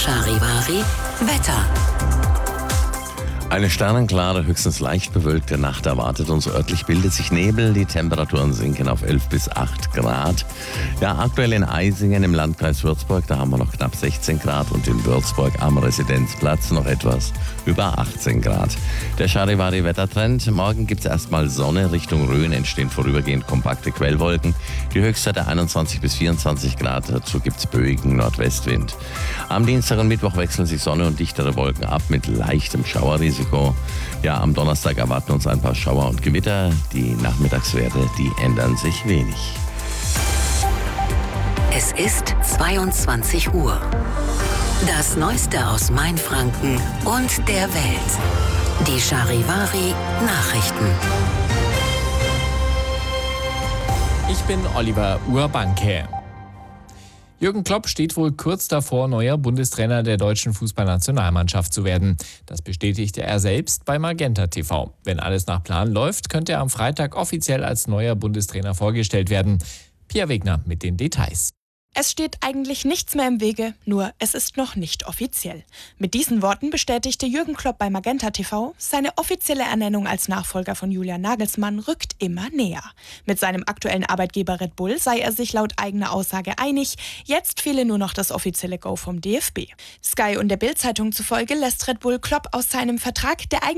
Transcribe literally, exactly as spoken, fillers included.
Charivari Wetter. Eine sternenklare, höchstens leicht bewölkte Nacht erwartet uns. Örtlich bildet sich Nebel, die Temperaturen sinken auf elf bis acht Grad. Ja, aktuell in Eisingen im Landkreis Würzburg, da haben wir noch knapp sechzehn Grad und in Würzburg am Residenzplatz noch etwas über achtzehn Grad. Der Charivari-Wettertrend: Morgen gibt es erstmal Sonne, Richtung Rhön entstehen vorübergehend kompakte Quellwolken. Die Höchstwerte einundzwanzig bis vierundzwanzig Grad, dazu gibt es böigen Nordwestwind. Am Dienstag und Mittwoch wechseln sich Sonne und dichtere Wolken ab mit leichtem Schauerrisiko. Ja, am Donnerstag erwarten uns ein paar Schauer und Gewitter. Die Nachmittagswerte, die ändern sich wenig. Es ist zweiundzwanzig Uhr. Das Neueste aus Mainfranken und der Welt. Die Charivari Nachrichten. Ich bin Oliver Urbanke. Jürgen Klopp steht wohl kurz davor, neuer Bundestrainer der deutschen Fußballnationalmannschaft zu werden. Das bestätigte er selbst bei Magenta T V. Wenn alles nach Plan läuft, könnte er am Freitag offiziell als neuer Bundestrainer vorgestellt werden. Pia Wegner mit den Details. Es steht eigentlich nichts mehr im Wege, nur es ist noch nicht offiziell. Mit diesen Worten bestätigte Jürgen Klopp bei Magenta T V, seine offizielle Ernennung als Nachfolger von Julian Nagelsmann rückt immer näher. Mit seinem aktuellen Arbeitgeber Red Bull sei er sich laut eigener Aussage einig, jetzt fehle nur noch das offizielle Go vom D F B. Sky und der Bild-Zeitung zufolge lässt Red Bull Klopp aus seinem Vertrag, der eigentlich